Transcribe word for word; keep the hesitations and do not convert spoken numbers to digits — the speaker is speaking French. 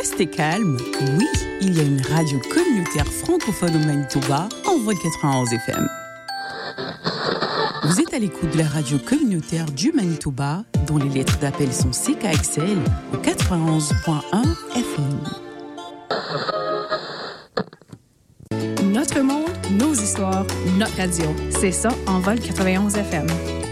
restez calme. Oui, il y a une radio communautaire francophone au Manitoba, Envol quatre-vingt-onze F M. Vous êtes à l'écoute de la radio communautaire du Manitoba, dont les lettres d'appel sont C K X L au quatre-vingt-onze point un F M. Notre monde, nos histoires, notre radio. C'est ça, Envol quatre-vingt-onze F M.